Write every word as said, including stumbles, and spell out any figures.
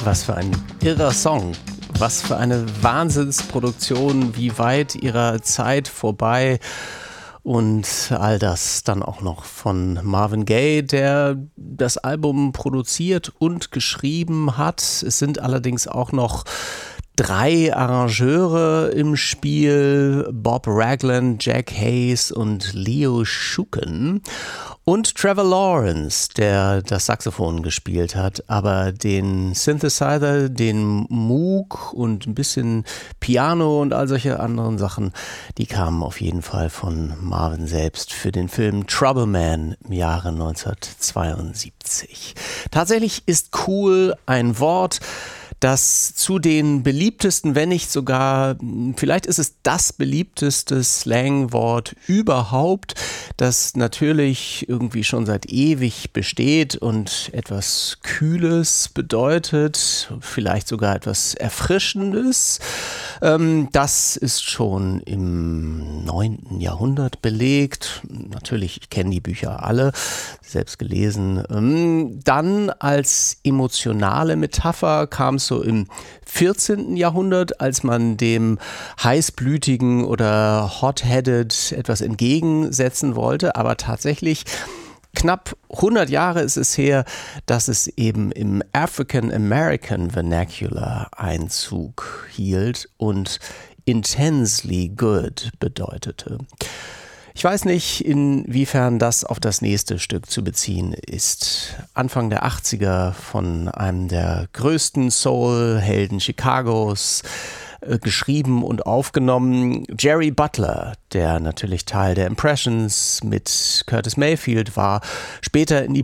Was für ein irrer Song. Was für eine Wahnsinnsproduktion, wie weit ihrer Zeit vorbei. Und all das dann auch noch von Marvin Gaye, der das Album produziert und geschrieben hat. Es sind allerdings auch noch drei Arrangeure im Spiel: Bob Ragland, Jack Hayes und Leo Shuken. Und Trevor Lawrence, der das Saxophon gespielt hat, aber den Synthesizer, den Moog und ein bisschen Piano und all solche anderen Sachen, die kamen auf jeden Fall von Marvin selbst für den Film Trouble Man im Jahre neunzehnhundertzweiundsiebzig. Tatsächlich ist cool ein Wort, das zu den beliebtesten, wenn nicht sogar, vielleicht ist es das beliebteste Slangwort überhaupt, das natürlich irgendwie schon seit ewig besteht und etwas Kühles bedeutet, vielleicht sogar etwas Erfrischendes. Das ist schon im neunten Jahrhundert belegt. Natürlich, ich kenne die Bücher alle, selbst gelesen. Dann als emotionale Metapher kam es so im vierzehnten Jahrhundert, als man dem heißblütigen oder hot-headed etwas entgegensetzen wollte, aber tatsächlich knapp hundert Jahre ist es her, dass es eben im African American Vernacular Einzug hielt und intensely good bedeutete. Ich weiß nicht, inwiefern das auf das nächste Stück zu beziehen ist. Anfang der achtziger von einem der größten Soul-Helden Chicagos, äh, geschrieben und aufgenommen. Jerry Butler, der natürlich Teil der Impressions mit Curtis Mayfield war, später in die